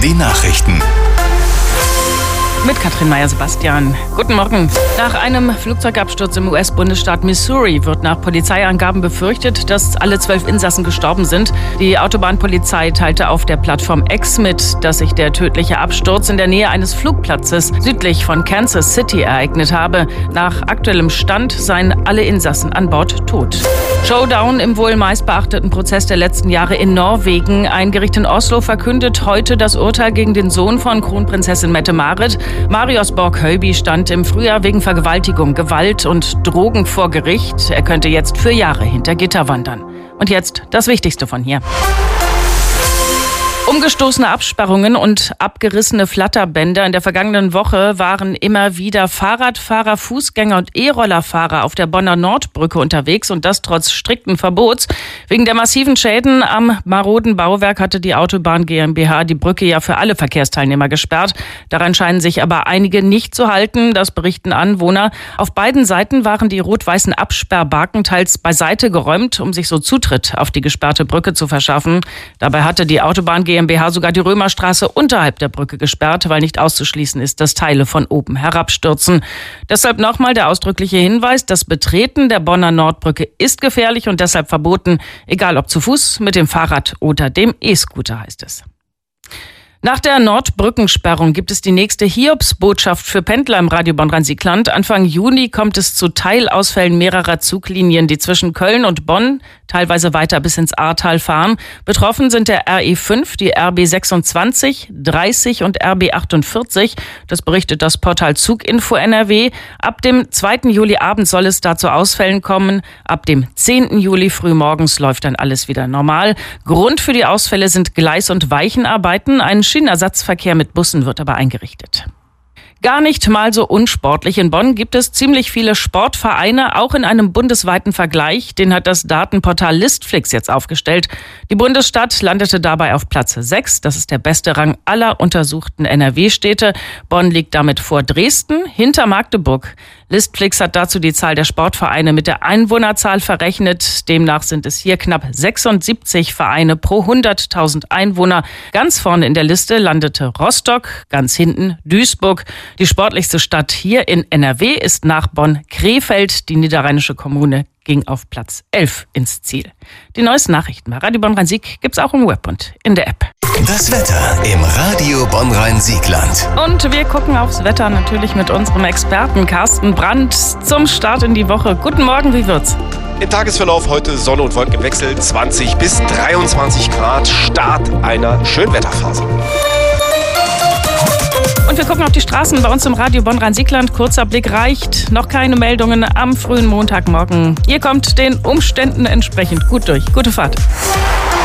Die Nachrichten. Mit Katrin Meyer-Sebastian. Guten Morgen. Nach einem Flugzeugabsturz im US-Bundesstaat Missouri wird nach Polizeiangaben befürchtet, dass alle 12 Insassen gestorben sind. Die Autobahnpolizei teilte auf der Plattform X mit, dass sich der tödliche Absturz in der Nähe eines Flugplatzes südlich von Kansas City ereignet habe. Nach aktuellem Stand seien alle Insassen an Bord tot. Showdown im wohl meistbeachteten Prozess der letzten Jahre in Norwegen. Ein Gericht in Oslo verkündet heute das Urteil gegen den Sohn von Kronprinzessin Mette-Marit. Marius Borg-Høiby stand im Frühjahr wegen Vergewaltigung, Gewalt und Drogen vor Gericht. Er könnte jetzt für Jahre hinter Gitter wandern. Und jetzt das Wichtigste von hier. Umgestoßene Absperrungen und abgerissene Flatterbänder in der vergangenen Woche waren immer wieder Fahrradfahrer, Fußgänger und E-Rollerfahrer auf der Bonner Nordbrücke unterwegs und das trotz strikten Verbots. Wegen der massiven Schäden am maroden Bauwerk hatte die Autobahn GmbH die Brücke ja für alle Verkehrsteilnehmer gesperrt. Daran scheinen sich aber einige nicht zu halten, das berichten Anwohner. Auf beiden Seiten waren die rot-weißen Absperrbalken teils beiseite geräumt, um sich so Zutritt auf die gesperrte Brücke zu verschaffen. Dabei hatte die Autobahn GmbH sogar die Römerstraße unterhalb der Brücke gesperrt, weil nicht auszuschließen ist, dass Teile von oben herabstürzen. Deshalb nochmal der ausdrückliche Hinweis, das Betreten der Bonner Nordbrücke ist gefährlich und deshalb verboten, egal ob zu Fuß, mit dem Fahrrad oder dem E-Scooter, heißt es. Nach der Nordbrückensperrung gibt es die nächste Hiobsbotschaft für Pendler im Radio Bonn-Rhein-Sieg-Land. Anfang Juni kommt es zu Teilausfällen mehrerer Zuglinien, die zwischen Köln und Bonn teilweise weiter bis ins Ahrtal fahren. Betroffen sind der RE5, die RB 26, 30 und RB 48. Das berichtet das Portal Zuginfo NRW. Ab dem 2. Juli Abend soll es da zu Ausfällen kommen. Ab dem 10. Juli frühmorgens läuft dann alles wieder normal. Grund für die Ausfälle sind Gleis- und Weichenarbeiten. Ein Schienenersatzverkehr mit Bussen wird aber eingerichtet. Gar nicht mal so unsportlich. In Bonn gibt es ziemlich viele Sportvereine, auch in einem bundesweiten Vergleich. Den hat das Datenportal Listflix jetzt aufgestellt. Die Bundesstadt landete dabei auf Platz 6. Das ist der beste Rang aller untersuchten NRW-Städte. Bonn liegt damit vor Dresden, hinter Magdeburg. Listflix hat dazu die Zahl der Sportvereine mit der Einwohnerzahl verrechnet. Demnach sind es hier knapp 76 Vereine pro 100.000 Einwohner. Ganz vorne in der Liste landete Rostock, ganz hinten Duisburg. Die sportlichste Stadt hier in NRW ist nach Bonn Krefeld. Die niederrheinische Kommune ging auf Platz 11 ins Ziel. Die neuesten Nachrichten bei Radio Bonn-Rhein-Sieg gibt's auch im Web und in der App. Das Wetter im Radio Bonn-Rhein-Sieg-Land. Und wir gucken aufs Wetter natürlich mit unserem Experten Carsten Brandt zum Start in die Woche. Guten Morgen, wie wird's? Im Tagesverlauf heute Sonne und Wolken im Wechsel, 20 bis 23 Grad, Start einer Schönwetterphase. Und wir gucken auf die Straßen bei uns im Radio Bonn-Rhein-Sieg-Land. Kurzer Blick reicht. Noch keine Meldungen am frühen Montagmorgen. Ihr kommt den Umständen entsprechend gut durch. Gute Fahrt.